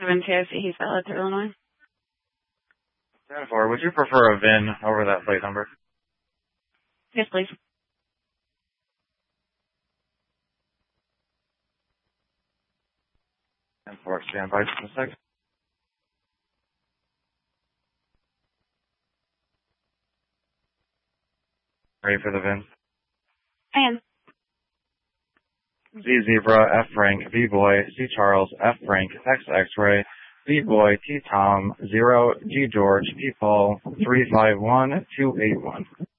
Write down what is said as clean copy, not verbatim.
7TIC, he's valid to Illinois. 10-4, would you prefer a VIN over that plate number? Yes, please. 10-4, stand by just a sec. Ready for the VIN? And Z Zebra, F Frank, V Boy, C Charles, F Frank, X X-Ray, V Boy, T Tom, 0, G George, P Paul, 351281.